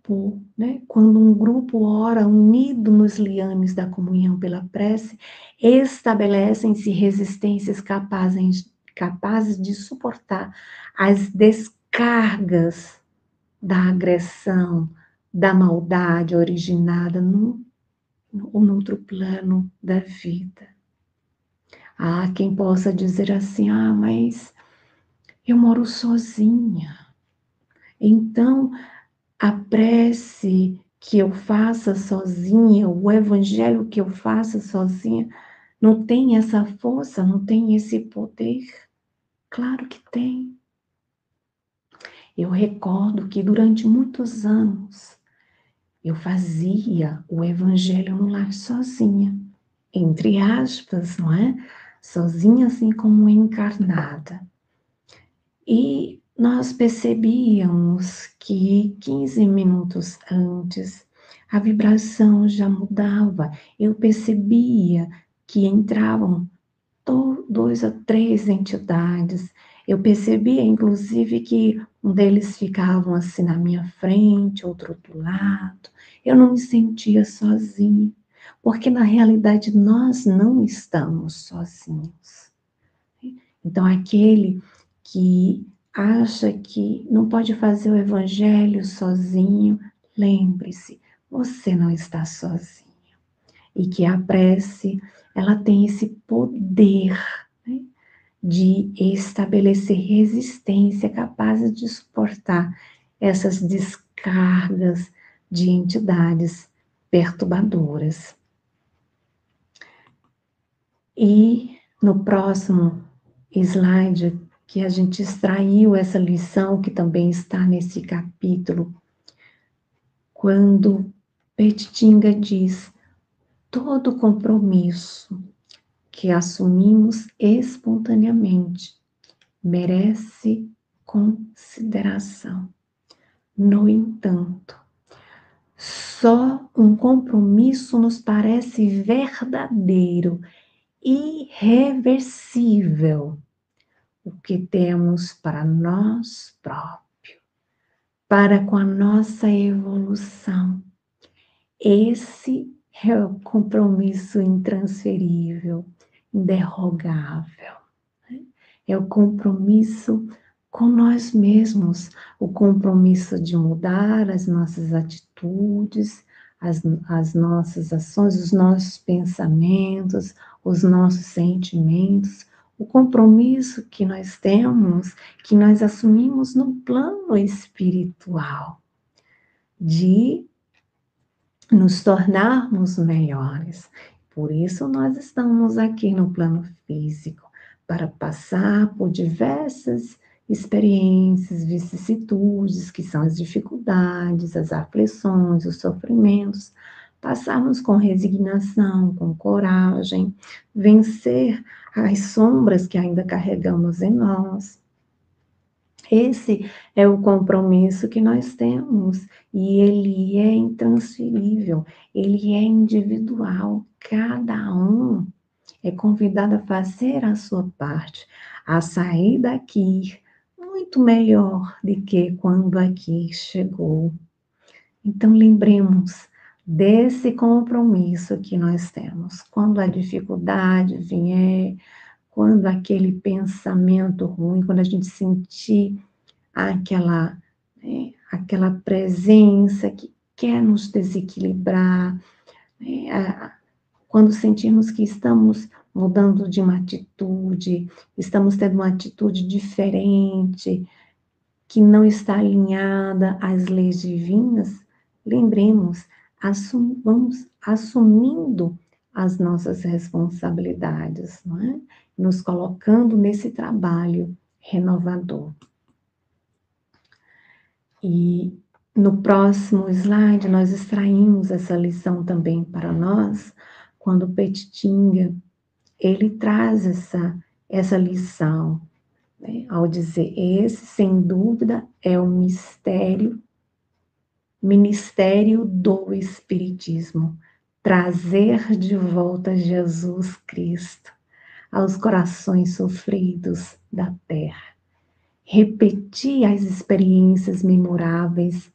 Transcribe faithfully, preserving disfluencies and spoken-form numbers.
grupo, né, quando um grupo ora unido nos liames da comunhão pela prece, estabelecem-se resistências capazes, capazes de suportar as descargas da agressão, da maldade originada num ou no outro plano da vida. Há quem possa dizer assim, ah, mas eu moro sozinha, então a prece que eu faça sozinha, o evangelho que eu faça sozinha, não tem essa força, não tem esse poder? Claro que tem. Eu recordo que durante muitos anos eu fazia o evangelho no lar sozinha, entre aspas, não é? Sozinha assim como encarnada. E nós percebíamos que quinze minutos antes a vibração já mudava. Eu percebia que entravam dois a três entidades. Eu percebia, inclusive, que um deles ficavam assim na minha frente, outro do lado. Eu não me sentia sozinha, porque na realidade nós não estamos sozinhos. Então, aquele que acha que não pode fazer o evangelho sozinho, lembre-se, você não está sozinho. E que a prece, ela tem esse poder, né, de estabelecer resistência capaz de suportar essas descargas de entidades perturbadoras. E no próximo slide, que a gente extraiu essa lição, que também está nesse capítulo, quando Petitinga diz: todo compromisso que assumimos espontaneamente merece consideração. No entanto, só um compromisso nos parece verdadeiro, irreversível, o que temos para nós próprios, para com a nossa evolução. Esse é o compromisso intransferível, inderrogável. É o compromisso com nós mesmos, o compromisso de mudar as nossas atitudes, as, as nossas ações, os nossos pensamentos, os nossos sentimentos, o compromisso que nós temos, que nós assumimos no plano espiritual, de nos tornarmos melhores. Por isso nós estamos aqui no plano físico, para passar por diversas experiências, vicissitudes, que são as dificuldades, as aflições, os sofrimentos, passarmos com resignação, com coragem, vencer as sombras que ainda carregamos em nós. Esse é o compromisso que nós temos, e ele é intransferível, ele é individual, cada um é convidado a fazer a sua parte, a sair daqui muito melhor do que quando aqui chegou. Então, lembremos desse compromisso que nós temos. Quando a dificuldade vier, quando aquele pensamento ruim, quando a gente sentir aquela, né, aquela presença que quer nos desequilibrar, né, quando sentimos que estamos mudando de uma atitude, estamos tendo uma atitude diferente, que não está alinhada às leis divinas, lembremos, assum, vamos assumindo as nossas responsabilidades, não é? Nos colocando nesse trabalho renovador. E no próximo slide nós extraímos essa lição também para nós, quando Petitinga, ele traz essa, essa lição, né, ao dizer, esse sem dúvida é o mistério, ministério do Espiritismo, trazer de volta Jesus Cristo aos corações sofridos da terra. Repetir as experiências memoráveis